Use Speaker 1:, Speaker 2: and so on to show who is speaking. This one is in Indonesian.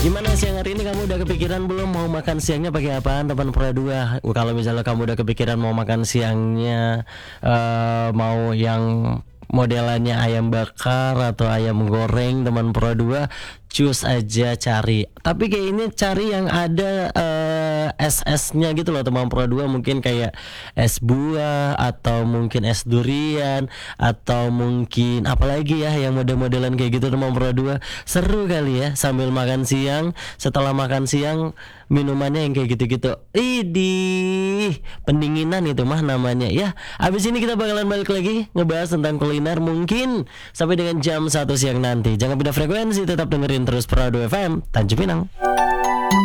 Speaker 1: Gimana siang hari ini, kamu udah kepikiran belum mau makan siangnya pakai apaan teman Pro 2? Kalau misalnya kamu udah kepikiran mau makan siangnya mau yang modelannya ayam bakar atau ayam goreng, teman Pro 2, cus aja cari. Tapi kayak ini cari yang ada es-esnya gitu loh teman Pro 2, mungkin kayak es buah atau mungkin es durian atau mungkin apalagi ya yang model-modelan kayak gitu teman Pro 2. Seru kali ya sambil makan siang, setelah makan siang minumannya yang kayak gitu-gitu. Idih, pendinginan itu mah namanya ya. Abis ini kita bakalan balik lagi ngebahas tentang kuliner mungkin sampai dengan jam 1 siang nanti. Jangan pindah frekuensi, tetap dengerin terus Pro 2 FM Tanjung Pinang.